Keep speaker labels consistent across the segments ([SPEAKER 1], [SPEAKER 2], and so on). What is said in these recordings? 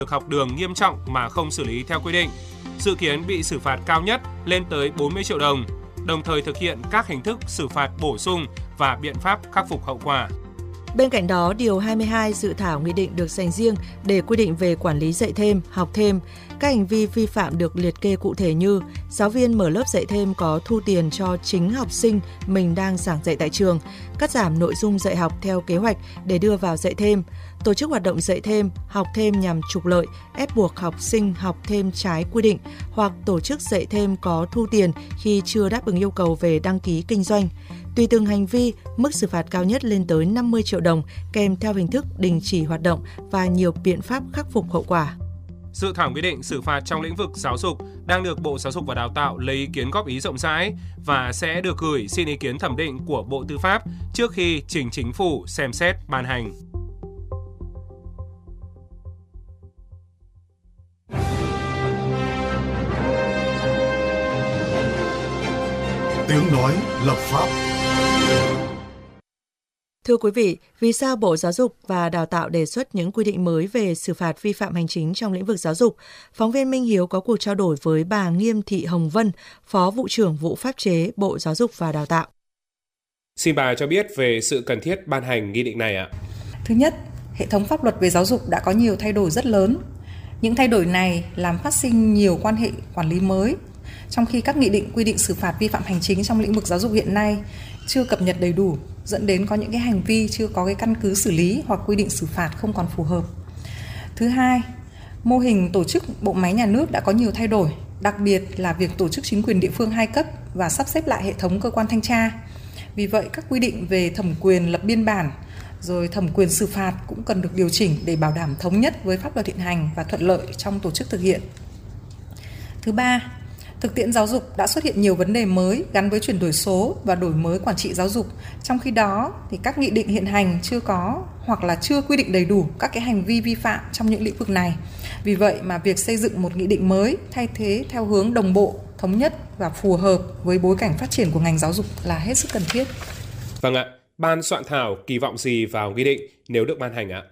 [SPEAKER 1] được học đường nghiêm trọng mà không xử lý theo quy định, dự kiến bị xử phạt cao nhất lên tới 40 triệu đồng, đồng thời thực hiện các hình thức xử phạt bổ sung và biện pháp khắc phục hậu quả.
[SPEAKER 2] Bên cạnh đó, Điều 22 dự thảo nghị định được dành riêng để quy định về quản lý dạy thêm, học thêm. Các hành vi vi phạm được liệt kê cụ thể như giáo viên mở lớp dạy thêm có thu tiền cho chính học sinh mình đang giảng dạy tại trường, cắt giảm nội dung dạy học theo kế hoạch để đưa vào dạy thêm, tổ chức hoạt động dạy thêm, học thêm nhằm trục lợi, ép buộc học sinh học thêm trái quy định hoặc tổ chức dạy thêm có thu tiền khi chưa đáp ứng yêu cầu về đăng ký kinh doanh. Tùy từng hành vi, mức xử phạt cao nhất lên tới 50 triệu đồng kèm theo hình thức đình chỉ hoạt động và nhiều biện pháp khắc phục hậu quả.
[SPEAKER 1] Dự thảo quy định xử phạt trong lĩnh vực giáo dục đang được Bộ Giáo dục và Đào tạo lấy ý kiến góp ý rộng rãi và sẽ được gửi xin ý kiến thẩm định của Bộ Tư pháp trước khi trình Chính phủ xem xét ban hành.
[SPEAKER 3] Tiếng nói lập pháp.
[SPEAKER 2] Thưa quý vị, vì sao Bộ Giáo dục và Đào tạo đề xuất những quy định mới về xử phạt vi phạm hành chính trong lĩnh vực giáo dục? Phóng viên Minh Hiếu có cuộc trao đổi với bà Nghiêm Thị Hồng Vân, Phó Vụ trưởng Vụ Pháp chế Bộ Giáo dục và Đào tạo.
[SPEAKER 1] Xin bà cho biết về sự cần thiết ban hành nghị định này ạ.
[SPEAKER 4] Thứ nhất, hệ thống pháp luật về giáo dục đã có nhiều thay đổi rất lớn. Những thay đổi này làm phát sinh nhiều quan hệ quản lý mới, trong khi các nghị định quy định xử phạt vi phạm hành chính trong lĩnh vực giáo dục hiện nay chưa cập nhật đầy đủ, dẫn đến có những cái hành vi chưa có cái căn cứ xử lý hoặc quy định xử phạt không còn phù hợp. Thứ hai, mô hình tổ chức bộ máy nhà nước đã có nhiều thay đổi, đặc biệt là việc tổ chức chính quyền địa phương hai cấp và sắp xếp lại hệ thống cơ quan thanh tra. Vì vậy, các quy định về thẩm quyền lập biên bản, rồi thẩm quyền xử phạt cũng cần được điều chỉnh để bảo đảm thống nhất với pháp luật hiện hành và thuận lợi trong tổ chức thực hiện. Thứ ba, thực tiễn giáo dục đã xuất hiện nhiều vấn đề mới gắn với chuyển đổi số và đổi mới quản trị giáo dục. Trong khi đó, thì các nghị định hiện hành chưa có hoặc là chưa quy định đầy đủ các cái hành vi vi phạm trong những lĩnh vực này. Vì vậy mà việc xây dựng một nghị định mới thay thế theo hướng đồng bộ, thống nhất và phù hợp với bối cảnh phát triển của ngành giáo dục là hết sức cần thiết.
[SPEAKER 1] Vâng ạ, ban soạn thảo kỳ vọng gì vào nghị định nếu được ban hành ạ?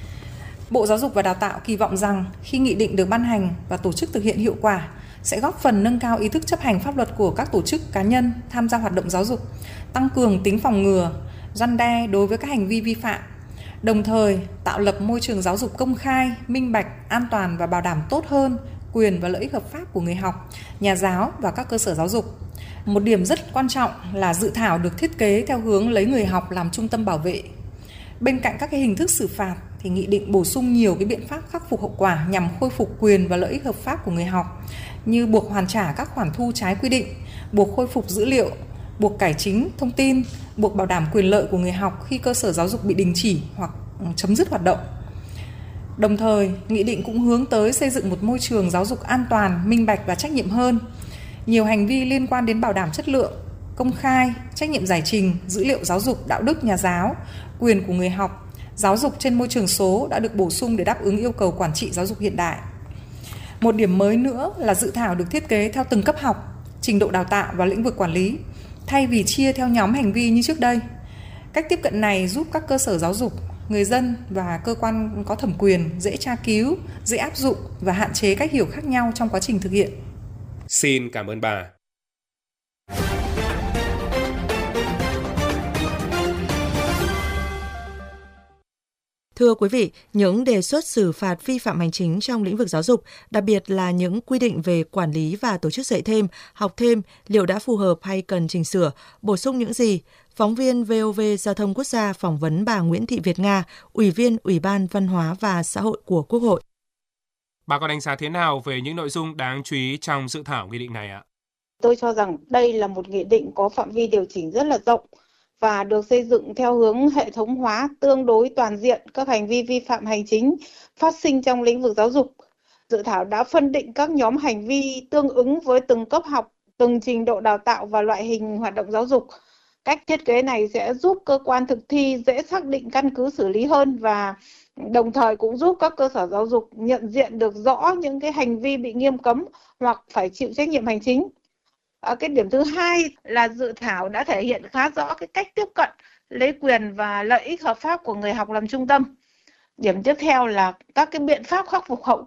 [SPEAKER 4] Bộ Giáo dục và Đào tạo kỳ vọng rằng khi nghị định được ban hành và tổ chức thực hiện hiệu quả, sẽ góp phần nâng cao ý thức chấp hành pháp luật của các tổ chức cá nhân tham gia hoạt động giáo dục, tăng cường tính phòng ngừa, răn đe đối với các hành vi vi phạm, đồng thời tạo lập môi trường giáo dục công khai, minh bạch, an toàn và bảo đảm tốt hơn quyền và lợi ích hợp pháp của người học, nhà giáo và các cơ sở giáo dục. Một điểm rất quan trọng là dự thảo được thiết kế theo hướng lấy người học làm trung tâm bảo vệ. Bên cạnh các cái hình thức xử phạt thì nghị định bổ sung nhiều cái biện pháp khắc phục hậu quả nhằm khôi phục quyền và lợi ích hợp pháp của người học, như buộc hoàn trả các khoản thu trái quy định, buộc khôi phục dữ liệu, buộc cải chính thông tin, buộc bảo đảm quyền lợi của người học khi cơ sở giáo dục bị đình chỉ hoặc chấm dứt hoạt động. Đồng thời, nghị định cũng hướng tới xây dựng một môi trường giáo dục an toàn, minh bạch và trách nhiệm hơn. Nhiều hành vi liên quan đến bảo đảm chất lượng, công khai, trách nhiệm giải trình, dữ liệu giáo dục, đạo đức nhà giáo, quyền của người học, giáo dục trên môi trường số đã được bổ sung để đáp ứng yêu cầu quản trị giáo dục hiện đại. Một điểm mới nữa là dự thảo được thiết kế theo từng cấp học, trình độ đào tạo và lĩnh vực quản lý, thay vì chia theo nhóm hành vi như trước đây. Cách tiếp cận này giúp các cơ sở giáo dục, người dân và cơ quan có thẩm quyền dễ tra cứu, dễ áp dụng và hạn chế cách hiểu khác nhau trong quá trình thực hiện.
[SPEAKER 1] Xin cảm ơn bà.
[SPEAKER 2] Thưa quý vị, những đề xuất xử phạt vi phạm hành chính trong lĩnh vực giáo dục, đặc biệt là những quy định về quản lý và tổ chức dạy thêm, học thêm, liệu đã phù hợp hay cần chỉnh sửa, bổ sung những gì? Phóng viên VOV Giao thông Quốc gia phỏng vấn bà Nguyễn Thị Việt Nga, Ủy viên Ủy ban Văn hóa và Xã hội của Quốc hội.
[SPEAKER 1] Bà có đánh giá thế nào về những nội dung đáng chú ý trong dự thảo nghị định này ạ?
[SPEAKER 5] Tôi cho rằng đây là một nghị định có phạm vi điều chỉnh rất là rộng và được xây dựng theo hướng hệ thống hóa tương đối toàn diện các hành vi vi phạm hành chính phát sinh trong lĩnh vực giáo dục. Dự thảo đã phân định các nhóm hành vi tương ứng với từng cấp học, từng trình độ đào tạo và loại hình hoạt động giáo dục. Cách thiết kế này sẽ giúp cơ quan thực thi dễ xác định căn cứ xử lý hơn và đồng thời cũng giúp các cơ sở giáo dục nhận diện được rõ những cái hành vi bị nghiêm cấm hoặc phải chịu trách nhiệm hành chính. Cái điểm thứ hai là dự thảo đã thể hiện khá rõ cái cách tiếp cận lấy quyền và lợi ích hợp pháp của người học làm trung tâm. Điểm tiếp theo là các cái biện pháp khắc phục hậu